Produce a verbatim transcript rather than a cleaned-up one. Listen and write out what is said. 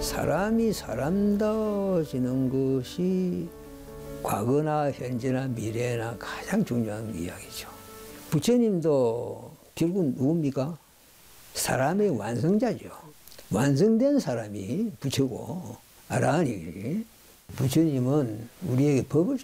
사람이 사람다워지는 것이 과거나 현재나 미래나 가장 중요한 이야기죠. 부처님도 결국은 누굽니까? 사람의 완성자죠. 완성된 사람이 부처고, 알아니 부처님은 우리에게 법을